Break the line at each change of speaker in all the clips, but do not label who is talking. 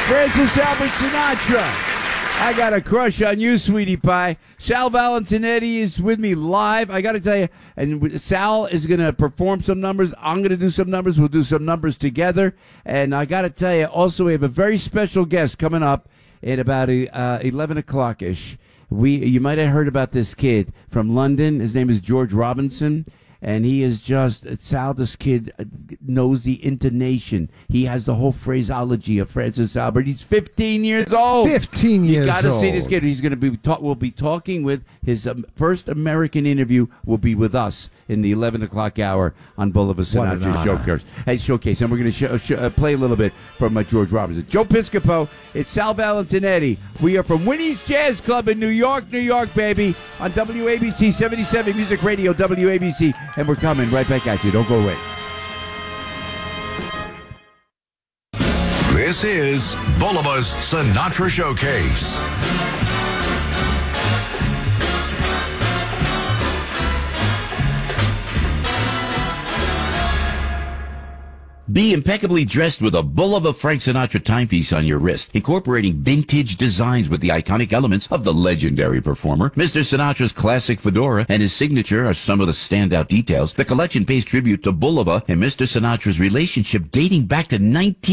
Francis Albert Sinatra. I got a crush on you, sweetie pie. Sal Valentinetti is with me live. I got to tell you, and Sal is going to perform some numbers. I'm going to do some numbers. We'll do some numbers together. And I got to tell you, also, we have a very special guest coming up at about 11 o'clock-ish. You might have heard about this kid from London. His name is George Robinson. And he is Sal, this kid knows the intonation. He has the whole phraseology of Francis Albert. He's 15 years old.
15 years old.
You got to see this kid. He's going to we'll be talking with his first American interview will be with us in the 11 o'clock hour on Boulevard Sinatra Showcase. And we're going to play a little bit from George Robinson. Joe Piscopo, it's Sal Valentinetti. We are from Winnie's Jazz Club in New York, baby, on WABC 77 Music Radio, WABC. And we're coming right back at you. Don't go away.
This is Boulevard's Sinatra Showcase.
Be impeccably dressed with a Bulova Frank Sinatra timepiece on your wrist, incorporating vintage designs with the iconic elements of the legendary performer. Mr. Sinatra's classic fedora and his signature are some of the standout details. The collection pays tribute to Bulova and Mr. Sinatra's relationship dating back to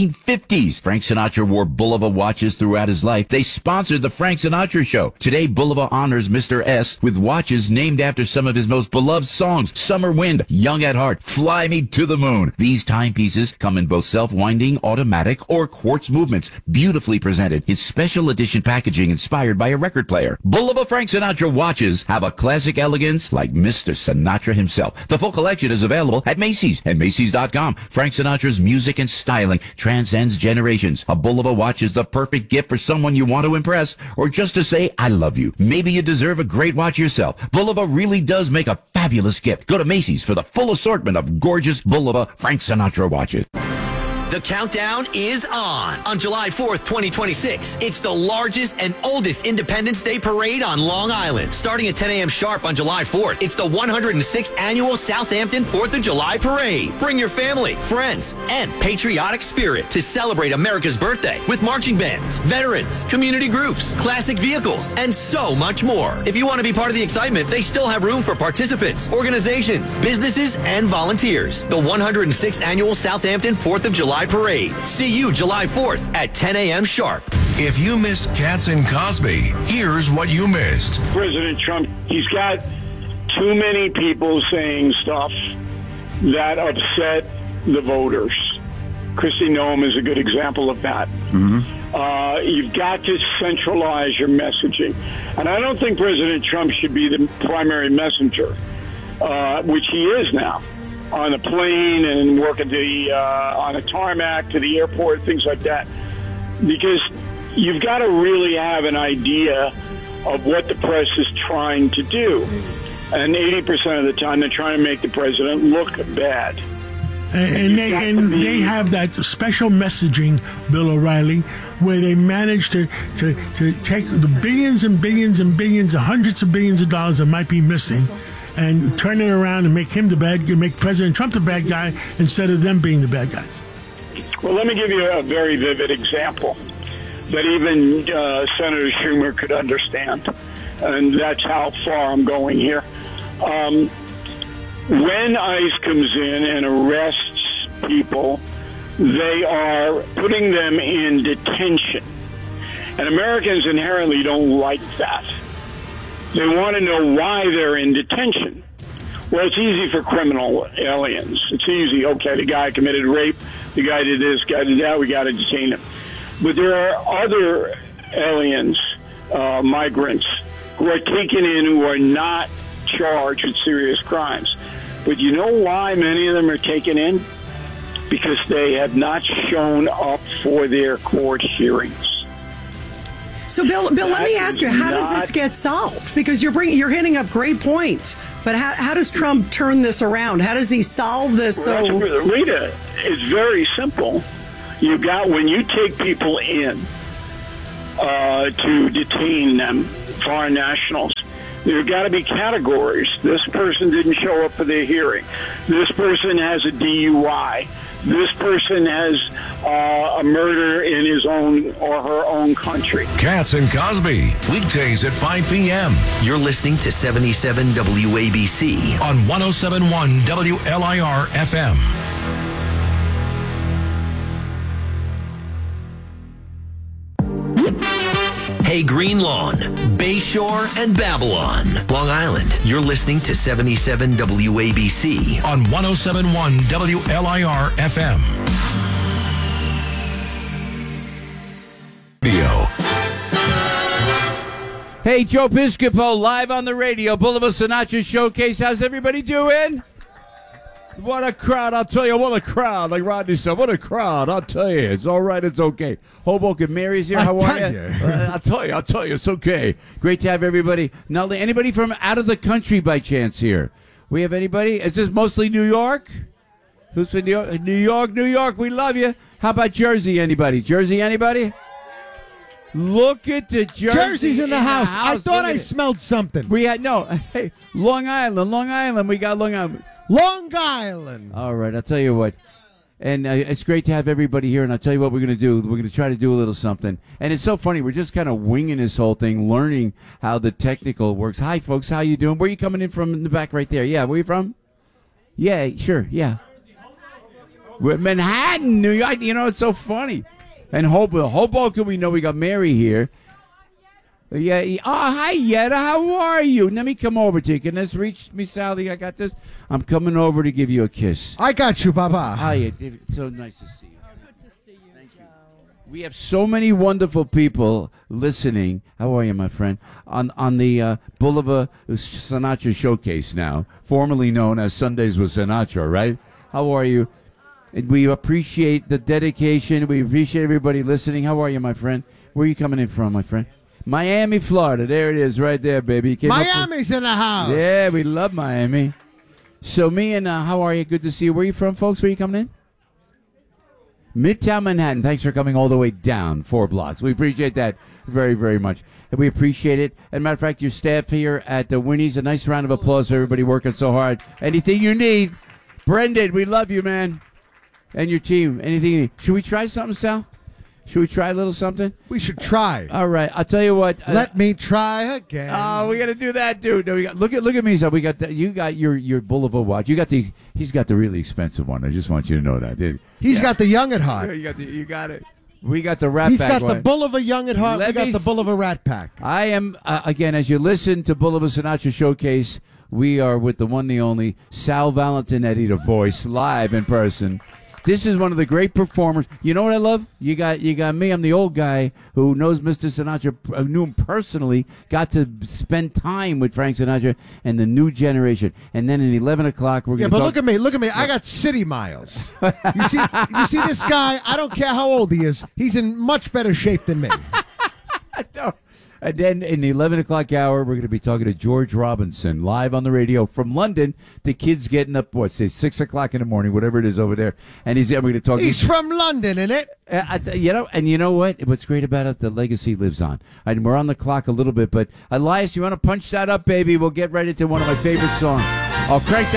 1950s. Frank Sinatra wore Bulova watches throughout his life. They sponsored the Frank Sinatra Show. Today, Bulova honors Mr. S with watches named after some of his most beloved songs: Summer Wind, Young at Heart, Fly Me to the Moon. These timepieces come in both self-winding, automatic, or quartz movements, beautifully presented in special edition packaging inspired by a record player. Bulova Frank Sinatra watches have a classic elegance like Mr. Sinatra himself. The full collection is available at Macy's and Macy's.com. Frank Sinatra's music and styling transcends generations. A Bulova watch is the perfect gift for someone you want to impress or just to say, I love you. Maybe you deserve a great watch yourself. Bulova really does make a fabulous gift. Go to Macy's for the full assortment of gorgeous Bulova Frank Sinatra watches.
The countdown is on July 4th, 2026. It's the largest and oldest Independence Day parade on Long Island. Starting at 10 a.m. sharp on July 4th, it's the 106th annual Southampton 4th of July parade. Bring your family, friends, and patriotic spirit to celebrate America's birthday with marching bands, veterans, community groups, classic vehicles, and so much more. If you want to be part of the excitement, they still have room for participants, organizations, businesses, and volunteers. The 106th annual Southampton 4th of July parade. See you July 4th at 10 a.m. sharp.
If you missed Katz and Cosby, here's what you missed.
President Trump, he's got too many people saying stuff that upset the voters. Kristi Noem is a good example of that. Mm-hmm. You've got to centralize your messaging. And I don't think President Trump should be the primary messenger, which he is now. On a plane and work at on a tarmac to the airport, things like that. Because you've got to really have an idea of what the press is trying to do. And 80% of the time, they're trying to make the president look bad.
And they have that special messaging, Bill O'Reilly, where they manage to take the billions and billions and billions, hundreds of billions of dollars that might be missing, and turn it around and make him the bad guy, make President Trump the bad guy instead of them being the bad guys.
Well, let me give you a very vivid example that even Senator Schumer could understand, and that's how far I'm going here. When ICE comes in and arrests people, they are putting them in detention, and Americans inherently don't like that. They want to know why they're in detention. Well, it's easy for criminal aliens. It's easy. Okay, the guy committed rape. The guy did this, guy did that. We got to detain him. But there are other aliens, migrants, who are taken in who are not charged with serious crimes. But you know why many of them are taken in? Because they have not shown up for their court hearings.
So, Bill, let me ask you, how does this get solved? Because you're hitting up great points, but how does Trump turn this around? How does he solve this?
Rita, it's very simple. When you take people in to detain them, foreign nationals, there have got to be categories. This person didn't show up for their hearing. This person has a DUI. this person has a murder in his own or her own country.
Katz and Cosby, weekdays at 5 p.m.
You're listening to 77 WABC.
on 107.1 WLIR FM.
Hey, Green Lawn, Bayshore, and Babylon, Long Island. You're listening to 77 WABC.
on 107.1 WLIR FM. Radio.
Hey, Joe Piscopo, live on the radio, Boulevard Sinatra Showcase. How's everybody doing? What a crowd, I'll tell you, what a crowd. Like Rodney said, what a crowd, I'll tell you. It's all right, it's okay. Hoboken Mary's here, how are you? I'll tell you, it's okay. Great to have everybody. Now, anybody from out of the country by chance here? We have anybody? Is this mostly New York? Who's from New York? New York, we love you. How about Jersey, anybody? Jersey, anybody? Look at the Jersey.
Jersey's in the house. I thought I
Look at it.
smelled something.
We had, no, hey, Long Island, we got Long Island.
Long Island.
All right, I'll tell you what. And it's great to have everybody here. And I'll tell you what we're going to do. We're going to try to do a little something. And it's so funny. We're just kind of winging this whole thing, learning how the technical works. Hi, folks. How you doing? Where are you coming in from in the back right there? Yeah, where you from? Yeah, sure. Yeah. We're Manhattan, New York. You know, it's so funny. And Hoboken, we know we got Mary here. Yeah. Oh, hi, Yetta. How are you? Let me come over to you. Can this reach me, Sally? I got this. I'm coming over to give you a kiss.
I got you, Baba.
Hi, David. So nice to see you. Good to see you, Thank you. We have so many wonderful people listening. How are you, my friend? On the Boulevard Sinatra Showcase now, formerly known as Sundays with Sinatra, right? How are you? And we appreciate the dedication. We appreciate everybody listening. How are you, my friend? Where are you coming in from, my friend? Miami, Florida. There it is, right there, baby.
Miami's in the house.
Yeah, we love Miami. So me and how are you? Good to see you. Where are you from, folks? Where are you coming in? Midtown Manhattan. Thanks for coming all the way down 4 blocks. We appreciate that very, very much. And we appreciate it. As a matter of fact, your staff here at the Winnie's, a nice round of applause for everybody working so hard. Anything you need, Brendan, we love you, man. And your team. Anything you need. Should we try something, Sal? Should we try a little something?
We should try.
All right, I'll tell you what.
Let me try again.
Oh, we got to do that, dude. No, we got look at me, Sal. We got you got your Boulevard watch. You got he's got the really expensive one. I just want you to know that.
He's got the Young at Heart.
You got it. We got the Rat
He's
Pack
got
one.
the Boulevard Young at Heart. We got the Boulevard Rat Pack.
I am again, as you listen to Boulevard Sinatra Showcase, we are with the one, the only Sal Valentinetti, the voice, live in person. This is one of the great performers. You know what I love? You got me. I'm the old guy who knows Mr. Sinatra, knew him personally, got to spend time with Frank Sinatra and the new generation. And then at 11 o'clock, we're going to
talk. Look at me. I got city miles. You see this guy? I don't care how old he is. He's in much better shape than me.
No. And then in the 11 o'clock hour, we're going to be talking to George Robinson live on the radio from London. The kid's getting up, 6 o'clock in the morning, whatever it is over there. And we're going to talk.
He's from London, isn't it?
You know what? What's great about it, the legacy lives on. And we're on the clock a little bit, but Elias, you want to punch that up, baby? We'll get right into one of my favorite songs. I'll crank that.